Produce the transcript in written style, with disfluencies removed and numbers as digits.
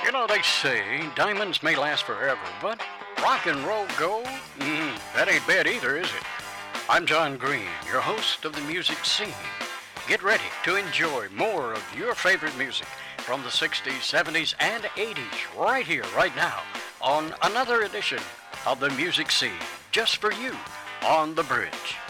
You know, they say diamonds may last forever, but rock and roll gold? That ain't bad either, is it? I'm John Green, your host of the music scene. Get ready to enjoy more of your favorite music from the 60s, 70s, and 80s right here, right now, on another edition of the music scene, just for you on The Bridge.